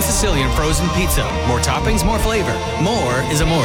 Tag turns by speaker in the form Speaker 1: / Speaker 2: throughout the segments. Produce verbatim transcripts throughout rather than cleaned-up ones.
Speaker 1: Sicilian frozen pizza. More toppings, more flavor. More is amore.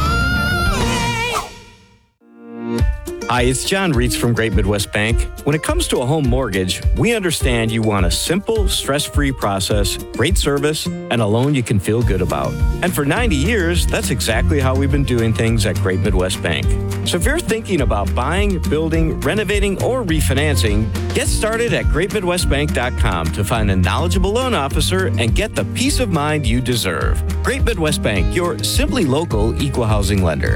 Speaker 2: Hi, it's John Reitz from Great Midwest Bank. When it comes to a home mortgage, we understand you want a simple, stress-free process, great service, and a loan you can feel good about. And for ninety years, that's exactly how we've been doing things at Great Midwest Bank. So if you're thinking about buying, building, renovating, or refinancing, get started at great midwest bank dot com to find a knowledgeable loan officer and get the peace of mind you deserve. Great Midwest Bank, your simply local equal housing lender.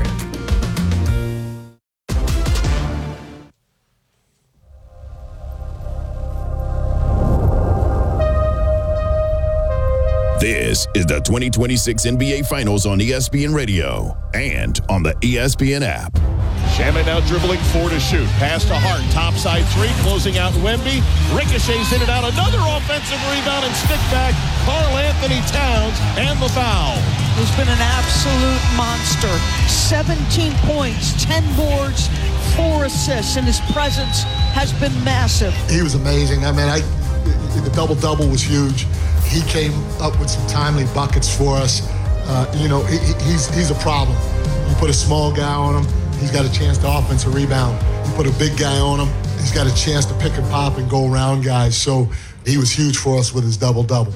Speaker 3: This is the twenty twenty-six N B A Finals on E S P N Radio and on the E S P N app.
Speaker 4: Shannon now dribbling four to shoot. Pass to Hart. Topside three. Closing out Wemby. Ricochets in and out. Another offensive rebound and stick back. Karl Anthony Towns and the foul.
Speaker 5: He's been an absolute monster. seventeen points, ten boards, four assists, and his presence has been massive.
Speaker 6: He was amazing. I mean, I the double-double was huge. He came up with some timely buckets for us. Uh, you know, he, he's he's a problem. You put a small guy on him, he's got a chance to offensive rebound. You put a big guy on him, he's got a chance to pick and pop and go around guys. So he was huge for us with his double-double.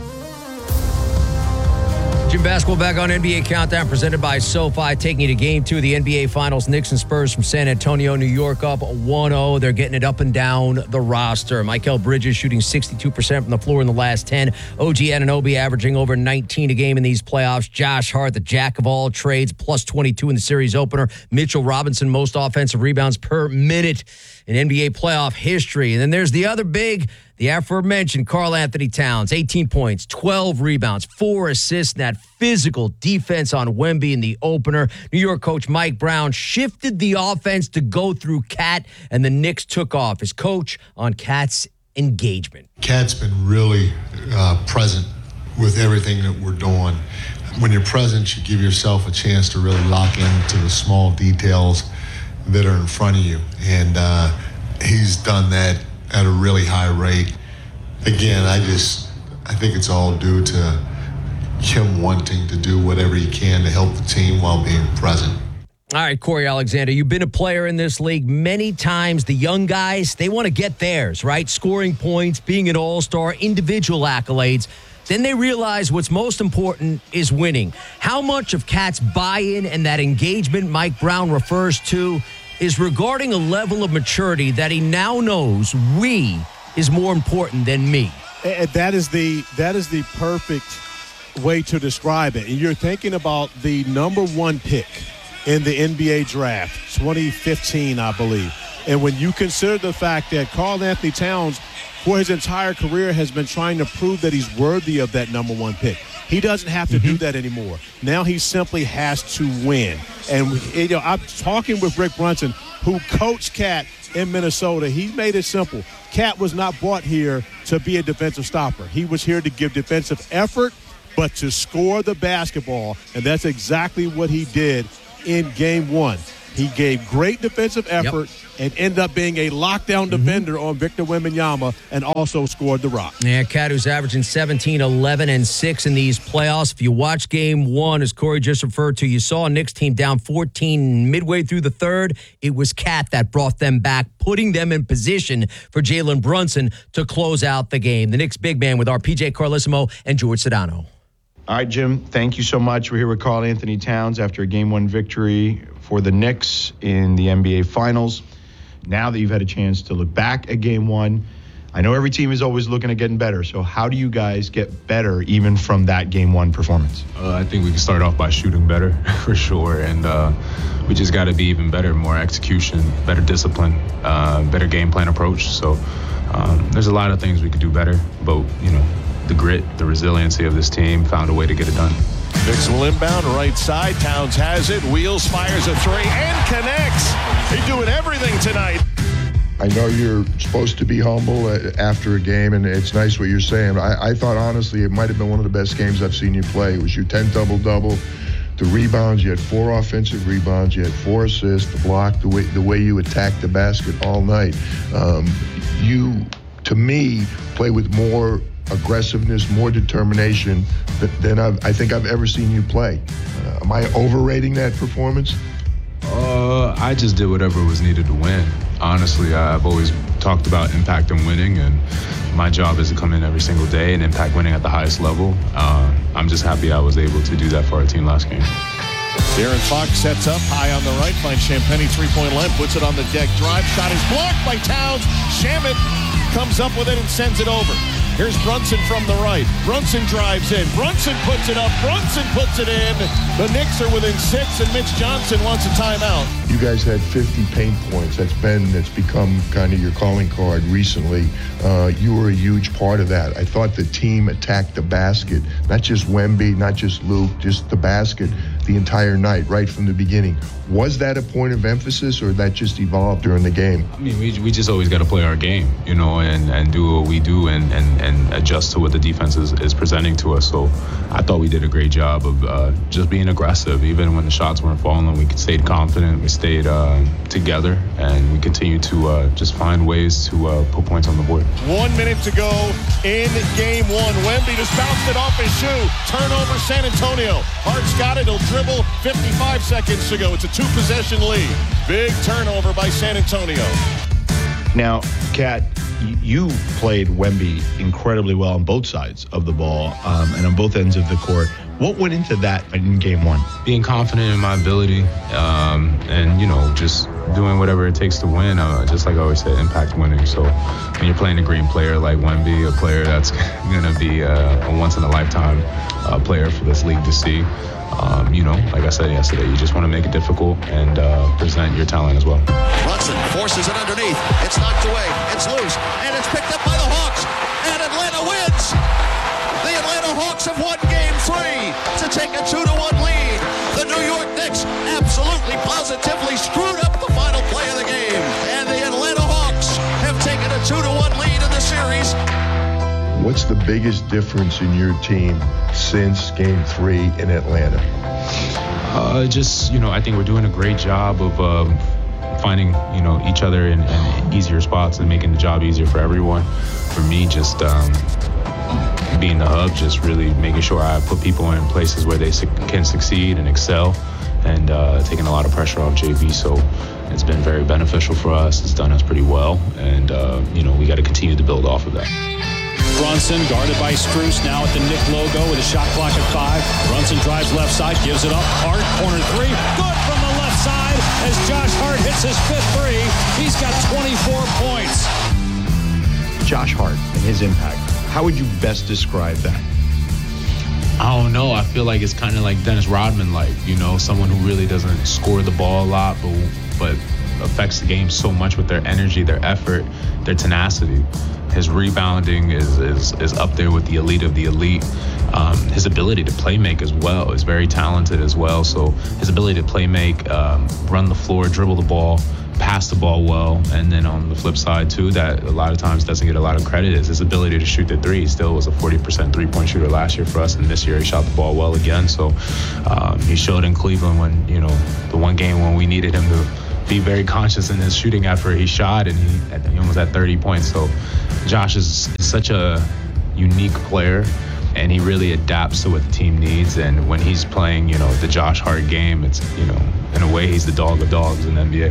Speaker 7: Jim Basketball back on N B A Countdown, presented by SoFi, taking you to Game two of the N B A Finals. Knicks and Spurs from San Antonio, New York, up one oh. They're getting it up and down the roster. Mikal Bridges shooting sixty-two percent from the floor in the last ten. O G Anunoby averaging over nineteen a game in these playoffs. Josh Hart, the jack of all trades, plus twenty-two in the series opener. Mitchell Robinson, most offensive rebounds per minute in N B A playoff history. And then there's the other big, the aforementioned Karl Anthony Towns, eighteen points, twelve rebounds, four assists, and that physical defense on Wemby in the opener. New York coach Mike Brown shifted the offense to go through Cat, and the Knicks took off. His coach on Cat's engagement.
Speaker 6: Cat's been really uh, present with everything that we're doing. When you're present, you give yourself a chance to really lock into the small details that are in front of you. And uh, he's done that at a really high rate. Again, I just, I think it's all due to him wanting to do whatever he can to help the team while being present.
Speaker 7: All right, Corey Alexander, you've been a player in this league many times. The young guys, they want to get theirs, right? Scoring points, being an all-star, individual accolades. Then they realize what's most important is winning. How much of Cat's buy-in and that engagement Mike Brown refers to is regarding a level of maturity that he now knows we is more important than me.
Speaker 8: And that is the that is the perfect way to describe it. And you're thinking about the number one pick in the N B A draft, twenty fifteen, I believe. And when you consider the fact that Karl Anthony Towns, for his entire career, has been trying to prove that he's worthy of that number one pick. He doesn't have to mm-hmm. do that anymore. Now he simply has to win. And you know, I'm talking with Rick Brunson, who coached Cat in Minnesota. He made it simple. Cat was not brought here to be a defensive stopper. He was here to give defensive effort, but to score the basketball. And that's exactly what he did in game one. He gave great defensive effort yep. and ended up being a lockdown mm-hmm. defender on Victor Wembanyama and also scored the rock.
Speaker 7: Yeah, Cat, who's averaging seventeen, eleven, and six in these playoffs. If you watch game one, as Corey just referred to, you saw a Knicks team down fourteen midway through the third. It was Cat that brought them back, putting them in position for Jalen Brunson to close out the game. The Knicks big man with our P J Carlissimo and George Sedano.
Speaker 9: All right, Jim, thank you so much. We're here with Karl Anthony Towns after a game one victory for the Knicks in the N B A Finals. Now that you've had a chance to look back at game one, I know every team is always looking at getting better. So how do you guys get better even from that game one performance?
Speaker 10: Uh, I think we can start off by shooting better for sure. And uh, we just got to be even better, more execution, better discipline, uh, better game plan approach. So um, there's a lot of things we could do better, but, you know, the grit, the resiliency of this team found a way to get it done.
Speaker 4: Knicks will inbound right side. Towns has it. Wheels, fires a three, and connects. They're doing everything tonight.
Speaker 11: I know you're supposed to be humble after a game, and it's nice what you're saying. I, I thought, honestly, it might have been one of the best games I've seen you play. It was your ten double-double, the rebounds. You had four offensive rebounds. You had four assists, the block, the way, the way you attacked the basket all night. Um, you, to me, play with more aggressiveness, more determination th- than I've, I think I've ever seen you play. Uh, am I overrating that performance?
Speaker 10: Uh, I just did whatever was needed to win. Honestly, I've always talked about impact and winning, and my job is to come in every single day and impact winning at the highest level. Uh, I'm just happy I was able to do that for our team last game.
Speaker 4: Darren Fox sets up high on the right, finds Champagnie three-point line, puts it on the deck. Drive shot is blocked by Towns. Shamet comes up with it and sends it over. Here's Brunson from the right. Brunson drives in. Brunson puts it up. Brunson puts it in. The Knicks are within six, and Mitch Johnson wants a timeout.
Speaker 11: You guys had fifty paint points. That's been, that's become kind of your calling card recently. Uh, you were a huge part of that. I thought the team attacked the basket, not just Wemby, not just Luke, just the basket the entire night, right from the beginning. Was that a point of emphasis, or that just evolved during the game?
Speaker 10: I mean, we, we just always got to play our game, you know, and, and do what we do and, and, and adjust to what the defense is, is presenting to us. So I thought we did a great job of uh, just being aggressive. Even when the shots weren't falling, we stayed confident, we stayed uh, together, and we continued to uh, just find ways to uh, put points on the board.
Speaker 4: One minute to go in game one. Wemby just bounced it off his shoe. Turnover, San Antonio. Hart's got it. He'll dribble. fifty-five seconds to go. It's a two-possession lead. Big turnover by San Antonio.
Speaker 9: Now, Kat, you played Wemby incredibly well on both sides of the ball um, and on both ends of the court. What went into that in game one?
Speaker 10: Being confident in my ability um, and, you know, just doing whatever it takes to win. Uh, just like I always say, impact winning. So when you're playing a green player like Wemby, a player that's going to be uh, a once-in-a-lifetime uh, player for this league to see, Um, you know, like I said yesterday, you just want to make it difficult and uh, present your talent as well.
Speaker 12: Brunson forces it underneath. It's knocked away. It's loose. And it's picked up by the Hawks. And Atlanta wins. The Atlanta Hawks have won game three to take a two to one lead. The New York Knicks absolutely, positively screwed up the final play of the game. And the Atlanta Hawks have taken a two to one lead in the series.
Speaker 11: What's the biggest difference in your team since game three in Atlanta?
Speaker 10: Uh, just, you know, I think we're doing a great job of um, finding, you know, each other in, in easier spots and making the job easier for everyone. For me, just um, being the hub, just really making sure I put people in places where they su- can succeed and excel, and uh, taking a lot of pressure off J V. So it's been very beneficial for us. It's done us pretty well, and, uh, you know, we got to continue to build off of that.
Speaker 13: Brunson guarded by Strus now at the Knick logo with a shot clock at five. Brunson drives left side, gives it up. Hart, corner three. Good from the left side as Josh Hart hits his fifth three. He's got twenty-four points.
Speaker 9: Josh Hart and his impact. How would you best describe that?
Speaker 10: I don't know. I feel like it's kind of like Dennis Rodman-like, you know, someone who really doesn't score the ball a lot, but but affects the game so much with their energy, their effort, their tenacity. His rebounding is, is is up there with the elite of the elite. Um, his ability to play make as well is very talented as well. So his ability to play make, um, run the floor, dribble the ball, pass the ball well. And then on the flip side too, that a lot of times doesn't get a lot of credit, is his ability to shoot the three. He still was a forty percent three-point shooter last year for us, and this year he shot the ball well again. So um, he showed in Cleveland when, you know, the one game when we needed him to be very conscious in his shooting effort, he shot, and he, he almost had thirty points. So Josh is such a unique player, and he really adapts to what the team needs. And when he's playing, you know, the Josh Hart game, it's, you know, in a way, he's the dog of dogs in the N B A.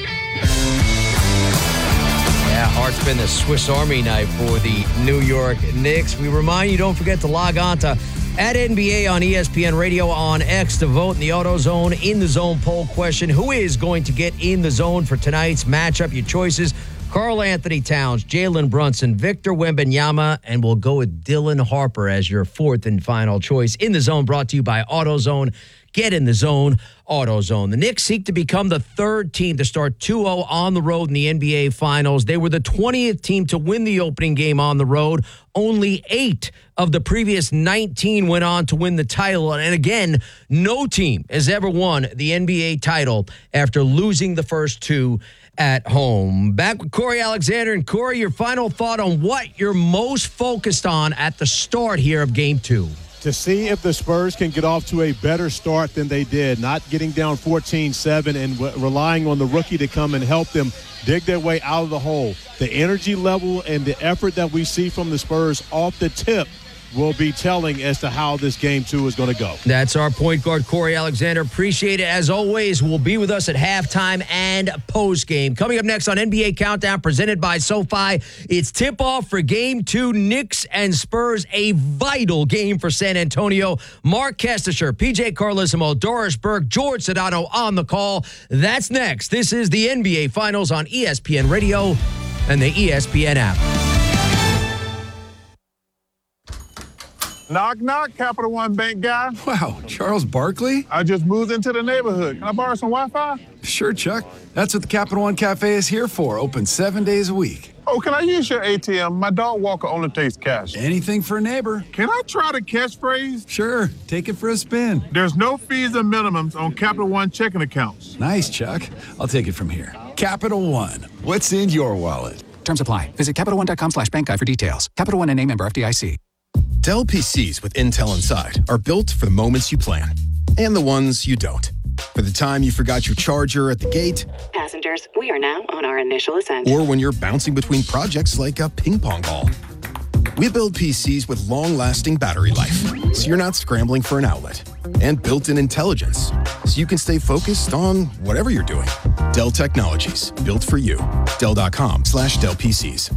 Speaker 7: Yeah, Hart's been the Swiss Army knife for the New York Knicks. We remind you, don't forget to log on to at N B A on E S P N Radio on X to vote in the AutoZone In the Zone poll question. Who is going to get in the zone for tonight's matchup? Your choices: Karl Anthony Towns, Jalen Brunson, Victor Wembanyama, and we'll go with Dylan Harper as your fourth and final choice. In the Zone brought to you by AutoZone. Get in the zone, AutoZone. The Knicks seek to become the third team to start two oh on the road in the N B A Finals. They were the twentieth team to win the opening game on the road. Only eight of the previous nineteen went on to win the title. And again, no team has ever won the N B A title after losing the first two at home. Back with Corey Alexander. And Corey, your final thought on what you're most focused on at the start here of game two.
Speaker 8: to see if the Spurs can get off to a better start than they did, not getting down fourteen seven and w- relying on the rookie to come and help them dig their way out of the hole. The energy level and the effort that we see from the Spurs off the tip will be telling as to how this game two is going to go.
Speaker 7: That's our point guard, Corey Alexander. Appreciate it. As always, will be with us at halftime and postgame. Coming up next on N B A Countdown, presented by SoFi, it's tip-off for Game two, Knicks and Spurs, a vital game for San Antonio. Mark Kestisher, P J Carlesimo, Doris Burke, George Sedano on the call. That's next. This is the N B A Finals on E S P N Radio and the E S P N app.
Speaker 14: Knock, knock, Capital One Bank guy.
Speaker 15: Wow, Charles Barkley?
Speaker 14: I just moved into the neighborhood. Can I borrow some Wi-Fi?
Speaker 15: Sure, Chuck. That's what the Capital One Cafe is here for, open seven days a week.
Speaker 14: Oh, can I use your A T M? My dog walker only takes cash.
Speaker 15: Anything for a neighbor.
Speaker 14: Can I try the catchphrase?
Speaker 15: Sure, take it for a spin.
Speaker 14: There's no fees or minimums on Capital One checking accounts.
Speaker 15: Nice, Chuck. I'll take it from here. Capital One, what's in your wallet?
Speaker 16: Terms apply. Visit CapitalOne.com slash bank guide for details. Capital One and a member F D I C.
Speaker 17: Dell P Cs with Intel inside are built for the moments you plan and the ones you don't. For the time you forgot your charger at the gate.
Speaker 18: Passengers, we are now on our initial ascent.
Speaker 17: Or when you're bouncing between projects like a ping pong ball. We build P Cs with long-lasting battery life, so you're not scrambling for an outlet. And built-in intelligence, so you can stay focused on whatever you're doing. Dell Technologies, built for you. Dell.com slash Dell PCs.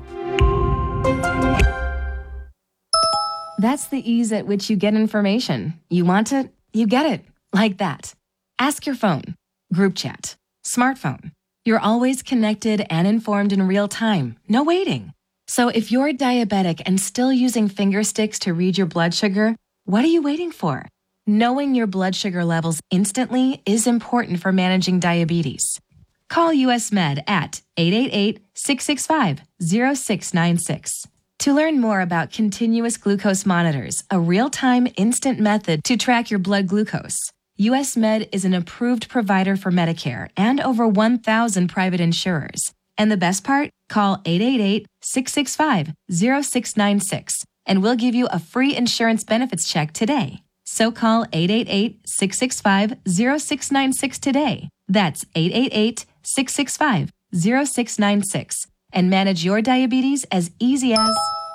Speaker 19: That's the ease at which you get information. You want it, you get it. Like that. Ask your phone. Group chat. Smartphone. You're always connected and informed in real time. No waiting. So if you're diabetic and still using finger sticks to read your blood sugar, what are you waiting for? Knowing your blood sugar levels instantly is important for managing diabetes. Call U S Med at eight eight eight, six six five, zero six nine six. To learn more about continuous glucose monitors, a real-time instant method to track your blood glucose, U S Med is an approved provider for Medicare and over one thousand private insurers. And the best part? Call eight eight eight, six six five, zero six nine six and we'll give you a free insurance benefits check today. So call eight eight eight, six six five, zero six nine six today. That's eight eight eight, six six five, zero six nine six. And manage your diabetes as easy as...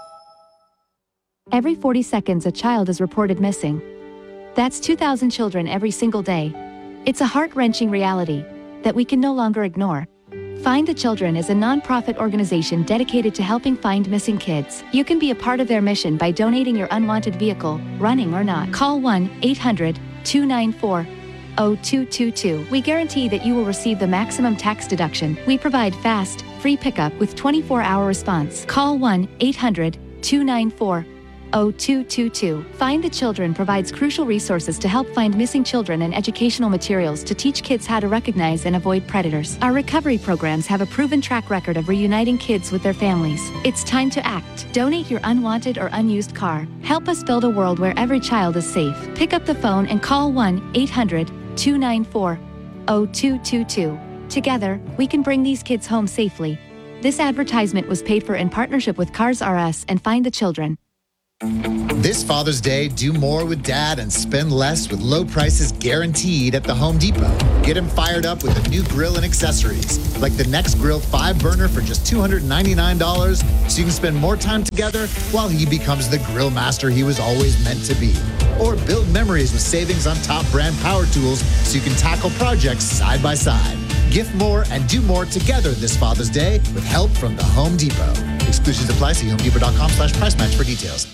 Speaker 20: Every forty seconds, a child is reported missing. That's two thousand children every single day. It's a heart-wrenching reality that we can no longer ignore. Find the Children is a non-profit organization dedicated to helping find missing kids. You can be a part of their mission by donating your unwanted vehicle, running or not. Call one eight hundred, two nine four, zero two two two. We guarantee that you will receive the maximum tax deduction. We provide fast, free pickup with twenty-four hour response. Call one eight hundred, two nine four, zero two two two. Find the Children provides crucial resources to help find missing children and educational materials to teach kids how to recognize and avoid predators. Our recovery programs have a proven track record of reuniting kids with their families. It's time to act. Donate your unwanted or unused car. Help us build a world where every child is safe. Pick up the phone and call one eight hundred, two nine four, zero two two two. Together, we can bring these kids home safely. This advertisement was paid for in partnership with Cars R Us and Find the Children.
Speaker 21: This Father's Day, do more with Dad and spend less with low prices guaranteed at the Home Depot. Get him fired up with a new grill and accessories, like the Next Grill five burner for just two hundred ninety-nine dollars, so you can spend more time together while he becomes the grill master he was always meant to be. Or build memories with savings on top brand power tools so you can tackle projects side by side. Gift more and do more together this Father's Day with help from the Home Depot. Exclusions apply. See homedepot.com slash price match for details.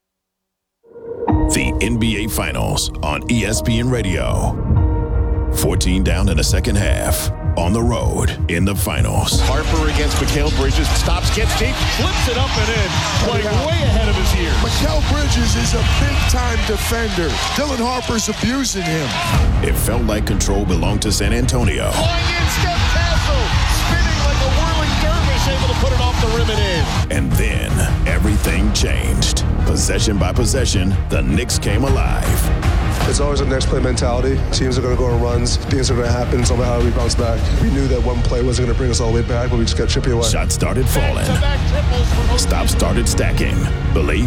Speaker 3: The N B A Finals on E S P N Radio. fourteen down in the second half. On the road in the finals.
Speaker 4: Harper against Mikal Bridges. Stops, gets deep, flips it up and in. Playing way ahead of his years.
Speaker 11: Mikal Bridges is a big-time defender. Dylan Harper's abusing him.
Speaker 3: It felt like control belonged to San Antonio.
Speaker 4: Flying in, Steph Castle. Spinning like a whirling dervish, able to put it off the rim and in.
Speaker 3: And then everything changed. Possession by possession, the Knicks came alive.
Speaker 22: It's always a next play mentality. Teams are going to go on runs. Things are going to happen. It's all about how we bounce back. We knew that one play wasn't going to bring us all the way back, but we just got chippy away.
Speaker 3: Shots started falling. Stops started stacking. Belief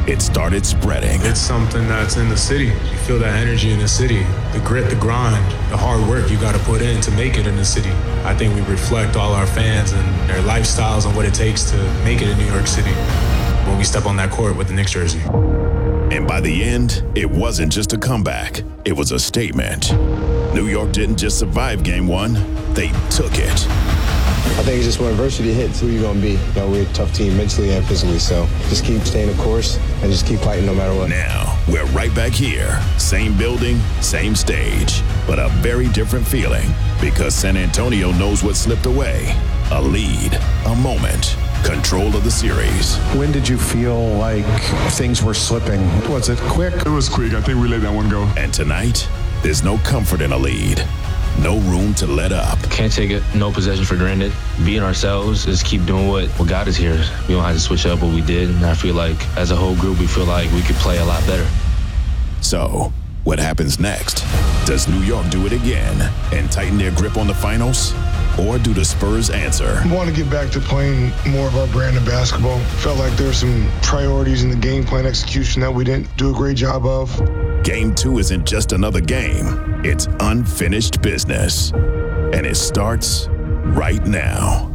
Speaker 3: it started spreading.
Speaker 10: It's something that's in the city. You feel that energy in the city, the grit, the grind, the hard work you got to put in to make it in the city. I think we reflect all our fans and their lifestyles and what it takes to make it in New York City when we step on that court with the Knicks jersey.
Speaker 3: And by the end, it wasn't just a comeback. It was a statement. New York didn't just survive game one, they took it.
Speaker 1: I think it's just when adversity hits, who you're going to be. You know, we're a tough team mentally and physically, so just keep staying the course and just keep fighting no matter what.
Speaker 3: Now, we're right back here. Same building, same stage, but a very different feeling because San Antonio knows what slipped away. A lead, a moment, control of the series.
Speaker 2: When did you feel like things were slipping? Was it quick?
Speaker 11: It was quick. I think we let that one go.
Speaker 3: And tonight, there's no comfort in a lead. No room to let up.
Speaker 23: Can't take it, no possession for granted. Being ourselves, just keep doing what, what got us here. We don't have to switch up what we did. And I feel like as a whole group, we feel like we could play a lot better.
Speaker 3: So, what happens next? Does New York do it again and tighten their grip on the finals? Or do the Spurs answer?
Speaker 24: I want to get back to playing more of our brand of basketball. Felt like there were some priorities in the game plan execution that we didn't do a great job of.
Speaker 3: Game two isn't just another game. It's unfinished business. And it starts right now.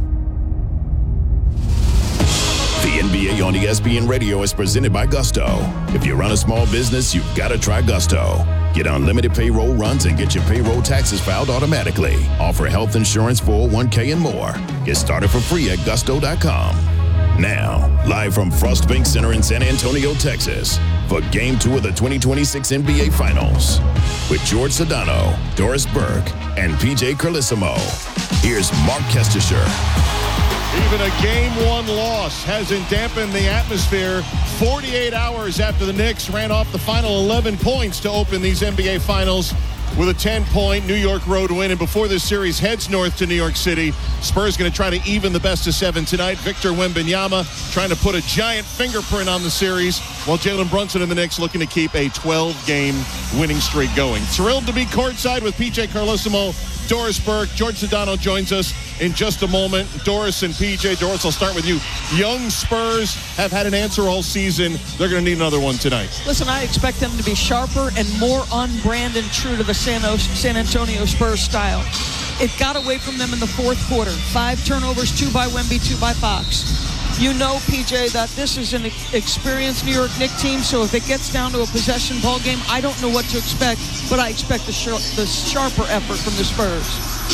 Speaker 3: The N B A on E S P N Radio is presented by Gusto. If you run a small business, you've got to try Gusto. Get unlimited payroll runs and get your payroll taxes filed automatically. Offer health insurance, four oh one k, and more. Get started for free at gusto dot com. Now, live from Frost Bank Center in San Antonio, Texas, for Game two of the twenty twenty-six N B A Finals. With George Sedano, Doris Burke, and P J Carlesimo. Here's Mark Kestisher.
Speaker 4: Even a game one loss hasn't dampened the atmosphere. forty-eight hours after the Knicks ran off the final eleven points to open these N B A Finals with a ten-point New York road win. And before this series heads north to New York City, Spurs going to try to even the best of seven tonight. Victor Wembanyama trying to put a giant fingerprint on the series, while Jalen Brunson and the Knicks looking to keep a twelve-game winning streak going. Thrilled to be courtside with P J Carlesimo, Doris Burke. George Sedano joins us in just a moment. Doris and P J. Doris, I'll start with you. Young Spurs have had an answer all season. They're going to need another one tonight.
Speaker 5: Listen, I expect them to be sharper and more on brand and true to the San, o- San Antonio Spurs style. It got away from them in the fourth quarter. Five turnovers, two by Wemby, two by Fox. You know, P J, that this is an experienced New York Knicks team, so if it gets down to a possession ball game, I don't know what to expect, but I expect the, sh- the sharper effort from the Spurs.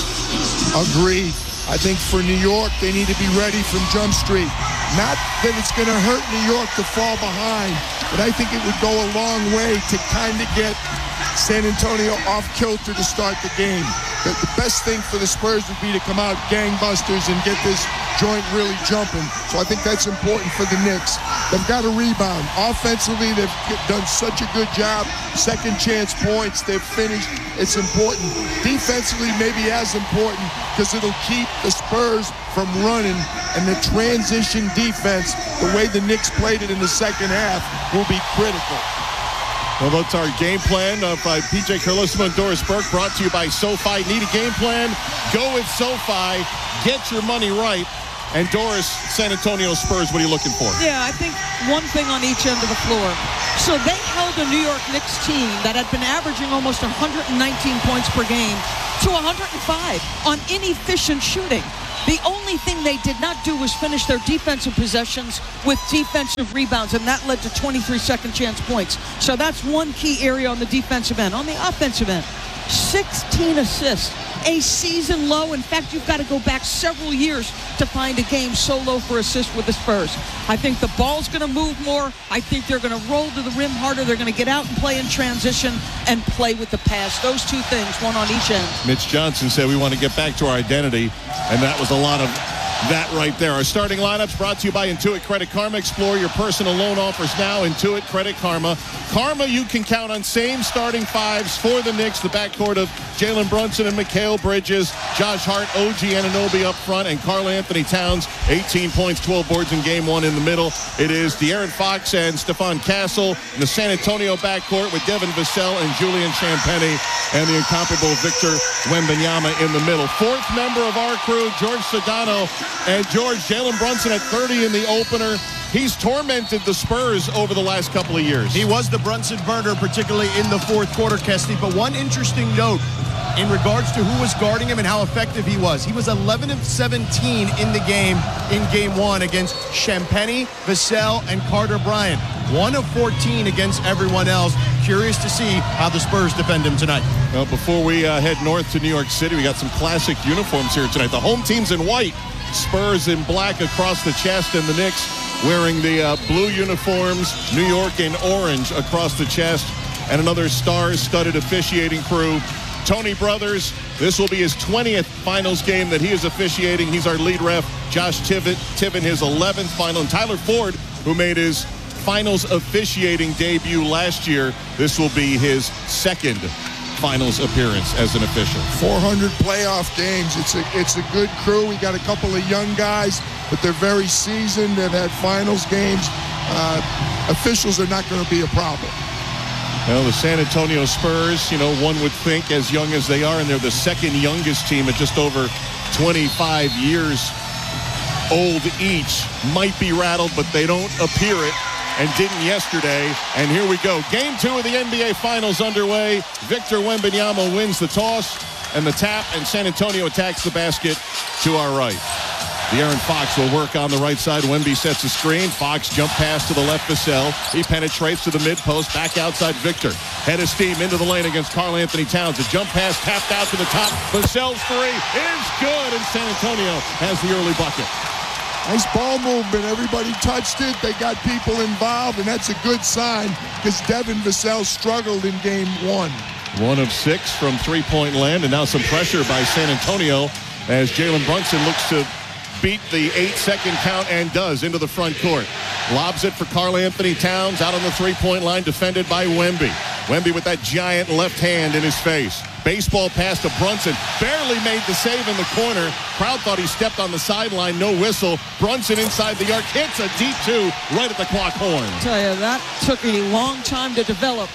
Speaker 25: Agreed. I think for New York, they need to be ready from Jump Street. Not that it's going to hurt New York to fall behind, but I think it would go a long way to kind of get San Antonio off kilter to start the game. The, the best thing for the Spurs would be to come out gangbusters and get this joint really jumping. So I think that's important for the Knicks. They've got to rebound. Offensively, they've done such a good job. Second chance points, they've finished. It's important. Defensively, maybe as important, because it'll keep the Spurs from running, and the transition defense, the way the Knicks played it in the second half, will be critical.
Speaker 4: Well, that's our game plan uh, by P J Carlesimo and Doris Burke, brought to you by SoFi. Need a game plan? Go with SoFi. Get your money right. And Doris, San Antonio Spurs, what are you looking for?
Speaker 5: Yeah, I think one thing on each end of the floor. So they held a New York Knicks team that had been averaging almost one hundred nineteen points per game to one hundred five on inefficient shooting. The only thing they did not do was finish their defensive possessions with defensive rebounds, and that led to twenty-three second chance points. So that's one key area on the defensive end. On the offensive end, sixteen assists, a season low. In fact, you've got to go back several years to find a game so low for assists with the Spurs. I think the ball's going to move more. I think they're going to roll to the rim harder. They're going to get out and play in transition and play with the pass. Those two things, one on each end.
Speaker 4: Mitch Johnson said we want to get back to our identity, and that was a lot of that right there. Our starting lineups brought to you by Intuit Credit Karma. Explore your personal loan offers now. Intuit Credit Karma. Karma, you can count on same starting fives for the Knicks. The backcourt of Jalen Brunson and Mikal Bridges, Josh Hart, O G Anunoby up front, and Karl Anthony Towns, eighteen points, twelve boards in game one in the middle. It is De'Aaron Fox and Stephon Castle in the San Antonio backcourt with Devin Vassell and Julian Champagnie, and the incomparable Victor Wembanyama in the middle. Fourth member of our crew, George Sedano, And George, Jalen Brunson at thirty in the opener. He's tormented the Spurs over the last couple of years.
Speaker 6: He was the Brunson burner, particularly in the fourth quarter, Kesty. But one interesting note in regards to who was guarding him and how effective he was. He was eleven of seventeen in the game in game one against Champagnie, Vassell, and Carter Bryant. one of fourteen against everyone else. Curious to see how the Spurs defend him tonight.
Speaker 4: Well, before we uh, head north to New York City, we got some classic uniforms here tonight. The home team's in white, Spurs in black across the chest, and the Knicks wearing the uh, blue uniforms, New York in orange across the chest, and another star-studded officiating crew. Tony Brothers, this will be his twentieth finals game that he is officiating. He's our lead ref. Josh Tibbett, Tibbett his eleventh final. And Tyler Ford, who made his finals officiating debut last year, this will be his second finals appearance as an official.
Speaker 25: four hundred playoff games. It's a, it's a good crew. We got a couple of young guys, but they're very seasoned. They've had finals games. Uh, officials are not going to be a problem.
Speaker 4: Well, the San Antonio Spurs, you know, one would think as young as they are, and they're the second youngest team at just over twenty-five years old each, might be rattled, but they don't appear it, and didn't yesterday. And here we go. Game two of the N B A Finals underway. Victor Wembanyama wins the toss and the tap, and San Antonio attacks the basket to our right. De'Aaron Fox will work on the right side. Wemby sets a screen. Fox jump pass to the left Vassell. He penetrates to the mid-post. Back outside Victor. Head of steam into the lane against Karl Anthony Towns. A jump pass tapped out to the top. Vassell's three is good, and San Antonio has the early bucket.
Speaker 25: Nice ball movement. Everybody touched it. They got people involved, and that's a good sign because Devin Vassell struggled in game one.
Speaker 4: One of six from three-point land, and now some pressure by San Antonio as Jalen Brunson looks to beat the eight-second count and does into the front court. Lobs it for Karl Anthony Towns out on the three-point line, defended by Wemby. Wemby with that giant left hand in his face. Baseball pass to Brunson. Barely made the save in the corner. Crowd thought he stepped on the sideline. No whistle. Brunson inside the arc hits a deep two right at the clock horn.
Speaker 5: I tell you, that took a long time to develop.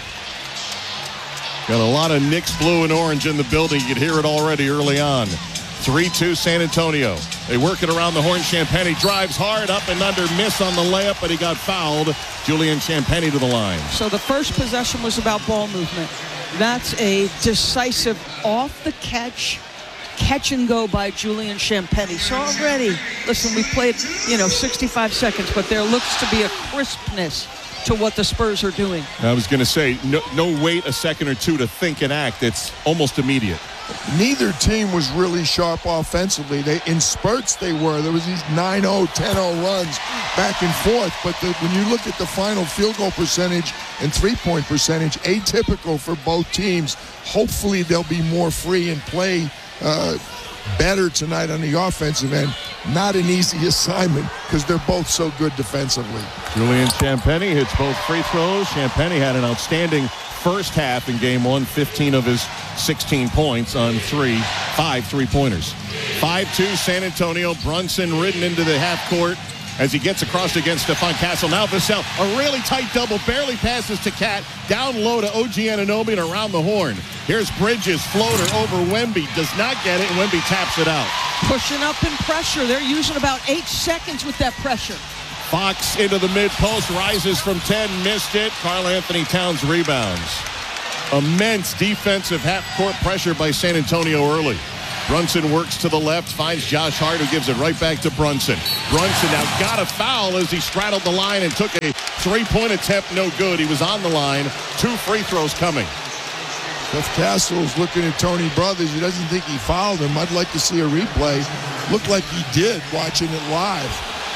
Speaker 4: Got a lot of Knicks blue and orange in the building. You could hear it already early on. three two San Antonio. They work it around the horn. Champagnie drives hard, up and under, miss on the layup, but he got fouled. Julian Champagnie to the line.
Speaker 5: So the first possession was about ball movement. That's a decisive off-the-catch, catch-and-go by Julian Champagnie. So already, listen, we played, you know, sixty-five seconds, but there looks to be a crispness to what the Spurs are doing.
Speaker 4: I was going to say, no, no wait a second or two to think and act. It's almost immediate.
Speaker 25: Neither team was really sharp offensively. They in spurts they were. There was these nine oh, ten oh runs back and forth. But the, when you look at the final field goal percentage and three-point percentage, atypical for both teams. Hopefully they'll be more free and play uh, better tonight on the offensive end. Not an easy assignment because they're both so good defensively.
Speaker 4: Julian Champagnie hits both free throws. Champagnie had an outstanding first half in game one, fifteen of his sixteen points on three, five three-pointers. five two San Antonio. Brunson ridden into the half court as he gets across against Stephon Castle. Now Vassell, a really tight double, barely passes to Cat. Down low to O G Anunoby and around the horn. Here's Bridges, floater over Wemby. Does not get it, and Wemby taps it out.
Speaker 5: Pushing up in pressure. They're using about eight seconds with that pressure.
Speaker 4: Fox into the mid-post, rises from ten, missed it. Karl Anthony Towns rebounds. Immense defensive half-court pressure by San Antonio early. Brunson works to the left, finds Josh Hart, who gives it right back to Brunson. Brunson now got a foul as he straddled the line and took a three-point attempt, no good. He was on the line. Two free throws coming.
Speaker 25: If Castle's looking at Tony Brothers, he doesn't think he fouled him. I'd like to see a replay. Looked like he did watching it live.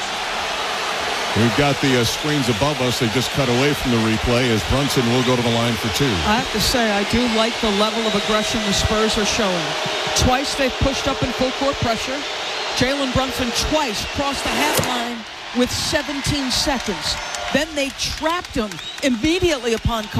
Speaker 4: We've got the uh, screens above us. They just cut away from the replay as Brunson will go to the line for two.
Speaker 5: I have to say, I do like the level of aggression the Spurs are showing. Twice they've pushed up in full court pressure. Jalen Brunson twice crossed the half line with seventeen seconds. Then they trapped him immediately upon